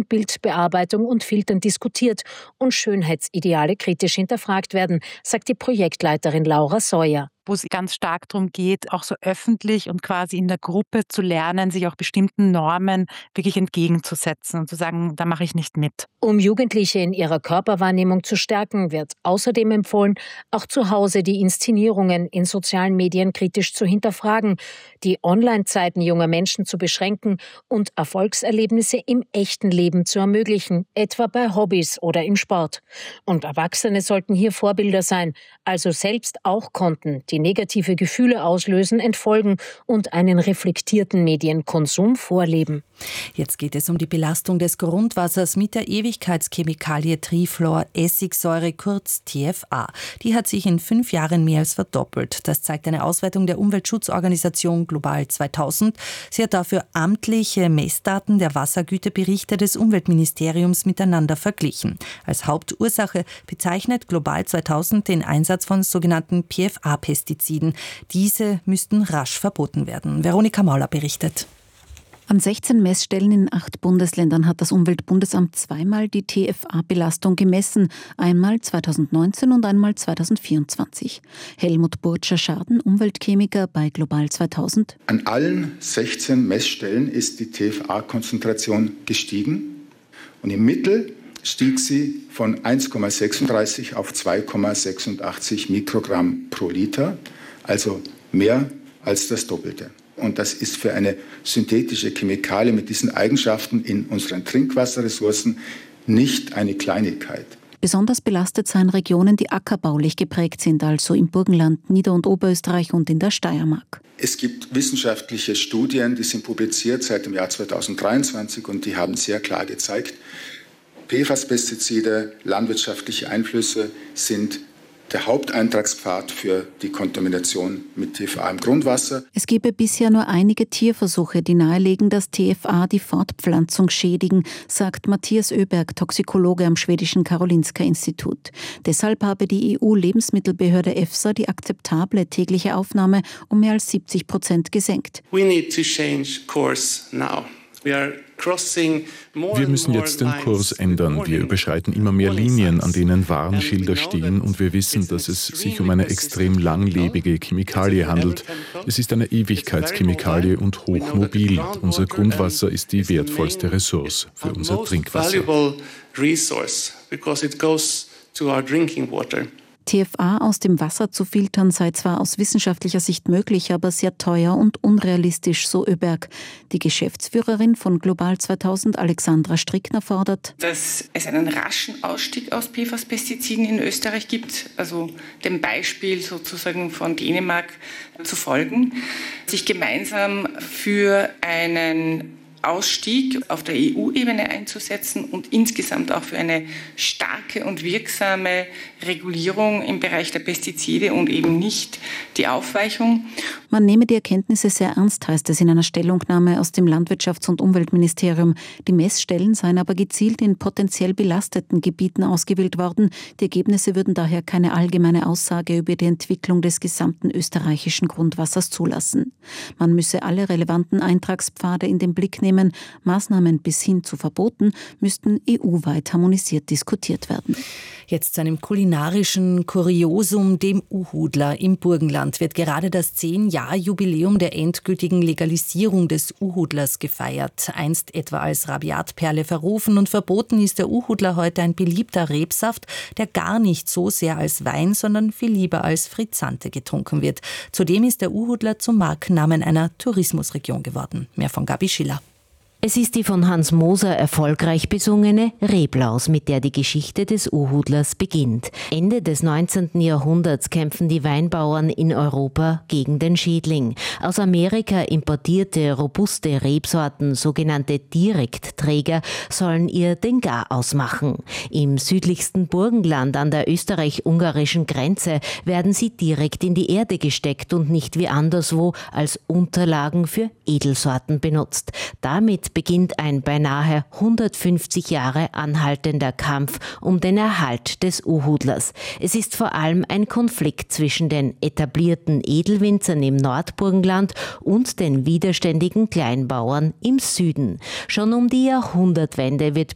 Bildbearbeitung und Filtern diskutiert und Schönheitsideale kritisch hinterfragt werden, sagt die Projektleiterin Laura Sawyer. Wo es ganz stark darum geht, auch so öffentlich und quasi in der Gruppe zu lernen, sich auch bestimmten Normen wirklich entgegenzusetzen und zu sagen, da mache ich nicht mit. Um Jugendliche in ihrer Körperwahrnehmung zu stärken, wird außerdem empfohlen, auch zu Hause die Inszenierungen in sozialen Medien kritisch zu hinterfragen, die Online-Zeiten junger Menschen zu beschränken und Erfolgserlebnisse im echten Leben zu ermöglichen, etwa bei Hobbys oder im Sport. Und Erwachsene sollten hier Vorbilder sein, also selbst auch Konten, die negative Gefühle auslösen, entfolgen und einen reflektierten Medienkonsum vorleben. Jetzt geht es um die Belastung des Grundwassers mit der Ewigkeitschemikalie Trifluoressigsäure, kurz TFA. Die hat sich in 5 Jahren mehr als verdoppelt. Das zeigt eine Auswertung der Umweltschutzorganisation Global 2000. Sie hat dafür amtliche Messdaten der Wassergüteberichte des Umweltministeriums miteinander verglichen. Als Hauptursache bezeichnet Global 2000 den Einsatz von sogenannten PFA-Pestiziden. Diese müssten rasch verboten werden. Veronika Mauler berichtet. An 16 Messstellen in 8 Bundesländern hat das Umweltbundesamt zweimal die TFA-Belastung gemessen, einmal 2019 und einmal 2024. Helmut Burtscher-Schaden, Umweltchemiker bei Global 2000. An allen 16 Messstellen ist die TFA-Konzentration gestiegen und im Mittel stieg sie von 1,36 auf 2,86 Mikrogramm pro Liter, also mehr als das Doppelte. Und das ist für eine synthetische Chemikalie mit diesen Eigenschaften in unseren Trinkwasserressourcen nicht eine Kleinigkeit. Besonders belastet seien Regionen, die ackerbaulich geprägt sind, also im Burgenland, Nieder- und Oberösterreich und in der Steiermark. Es gibt wissenschaftliche Studien, die sind publiziert seit dem Jahr 2023 und die haben sehr klar gezeigt, PFAS-Pestizide, landwirtschaftliche Einflüsse sind der Haupteintragspfad für die Kontamination mit TFA im Grundwasser. Es gebe bisher nur einige Tierversuche, die nahelegen, dass TFA die Fortpflanzung schädigen, sagt Matthias Öberg, Toxikologe am schwedischen Karolinska-Institut. Deshalb habe die EU-Lebensmittelbehörde EFSA die akzeptable tägliche Aufnahme um mehr als 70% gesenkt. We need to change course now. Wir müssen jetzt den Kurs ändern. Wir überschreiten immer mehr Linien, an denen Warnschilder stehen, und wir wissen, dass es sich um eine extrem langlebige Chemikalie handelt. Es ist eine Ewigkeitschemikalie und hochmobil. Unser Grundwasser ist die wertvollste Ressource für unser Trinkwasser. TFA aus dem Wasser zu filtern sei zwar aus wissenschaftlicher Sicht möglich, aber sehr teuer und unrealistisch, so Öberg. Die Geschäftsführerin von Global 2000, Alexandra Strickner, fordert, dass es einen raschen Ausstieg aus PFAS-Pestiziden in Österreich gibt, also dem Beispiel sozusagen von Dänemark zu folgen, sich gemeinsam für einen Ausstieg auf der EU-Ebene einzusetzen und insgesamt auch für eine starke und wirksame Regulierung im Bereich der Pestizide und eben nicht die Aufweichung. Man nehme die Erkenntnisse sehr ernst, heißt es in einer Stellungnahme aus dem Landwirtschafts- und Umweltministerium. Die Messstellen seien aber gezielt in potenziell belasteten Gebieten ausgewählt worden. Die Ergebnisse würden daher keine allgemeine Aussage über die Entwicklung des gesamten österreichischen Grundwassers zulassen. Man müsse alle relevanten Eintragspfade in den Blick nehmen. Maßnahmen bis hin zu Verboten müssten EU-weit harmonisiert diskutiert werden. Jetzt zu einem kulinarischen Kuriosum, dem Uhudler. Im Burgenland wird gerade das 10-Jahr-Jubiläum der endgültigen Legalisierung des Uhudlers gefeiert. Einst etwa als Rabiatperle verrufen und verboten, ist der Uhudler heute ein beliebter Rebsaft, der gar nicht so sehr als Wein, sondern viel lieber als Frizzante getrunken wird. Zudem ist der Uhudler zum Markennamen einer Tourismusregion geworden. Mehr von Gabi Schiller. Es ist die von Hans Moser erfolgreich besungene Reblaus, mit der die Geschichte des Uhudlers beginnt. Ende des 19. Jahrhunderts kämpfen die Weinbauern in Europa gegen den Schädling. Aus Amerika importierte robuste Rebsorten, sogenannte Direktträger, sollen ihr den Garaus machen. Im südlichsten Burgenland an der österreich-ungarischen Grenze werden sie direkt in die Erde gesteckt und nicht wie anderswo als Unterlagen für Edelsorten benutzt. Damit beginnt ein beinahe 150 Jahre anhaltender Kampf um den Erhalt des Uhudlers. Es ist vor allem ein Konflikt zwischen den etablierten Edelwinzern im Nordburgenland und den widerständigen Kleinbauern im Süden. Schon um die Jahrhundertwende wird